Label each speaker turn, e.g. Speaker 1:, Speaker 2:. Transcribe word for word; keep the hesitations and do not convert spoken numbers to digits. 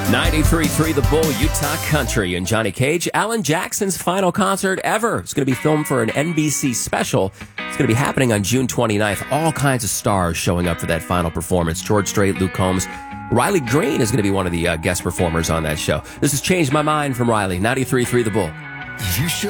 Speaker 1: ninety-three point three The Bull, Utah Country, and Johnny Cage. Alan Jackson's final concert ever. It's going to be filmed for an N B C special. It's going to be happening on June twenty-ninth. All kinds of stars showing up for that final performance. George Strait, Luke Combs. Riley Green is going to be one of the uh, guest performers on that show. This has changed my mind from Riley. ninety-three point three The Bull.
Speaker 2: You should